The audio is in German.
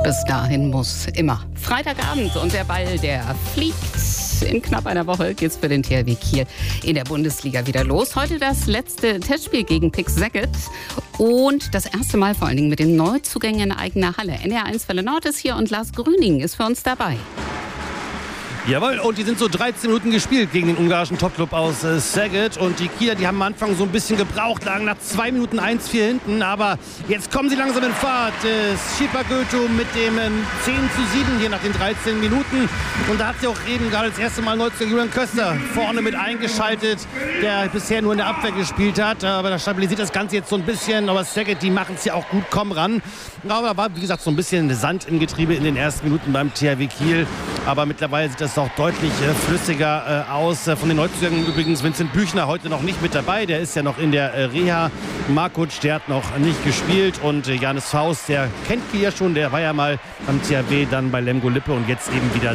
Bis dahin muss immer Freitagabend und der Ball, der fliegt. In knapp einer Woche geht's für den THW Kiel in der Bundesliga wieder los. Heute das letzte Testspiel gegen Pick Szeged und das erste Mal vor allen Dingen mit den Neuzugängen in eigener Halle. NDR1 Welle Nord ist hier und Lars Grüning ist für uns dabei. Jawohl, und die sind so 13 Minuten gespielt gegen den ungarischen Topclub aus Szeged. Und die Kieler, die haben am Anfang so ein bisschen gebraucht, lagen nach 2 Minuten 1-4 hinten. Aber jetzt kommen sie langsam in Fahrt. Shipa Goethe mit dem 10:7 hier nach den 13 Minuten. Und da hat sie auch eben gerade das erste Mal Neuzugang Julian Köster vorne mit eingeschaltet, der bisher nur in der Abwehr gespielt hat. Aber da stabilisiert das Ganze jetzt so ein bisschen. Aber Szeged, die machen es ja auch gut, kommen ran. Aber da war, wie gesagt, so ein bisschen Sand im Getriebe in den ersten Minuten beim THW Kiel. Aber mittlerweile sieht das auch deutlich flüssiger aus. Von den Neuzugängen übrigens Vincent Büchner heute noch nicht mit dabei. Der ist ja noch in der Reha. Markuc, der hat noch nicht gespielt. Und Janis Faust, der kennt Kiel ja schon. Der war ja mal beim THW, dann bei Lemgo Lippe und jetzt eben wieder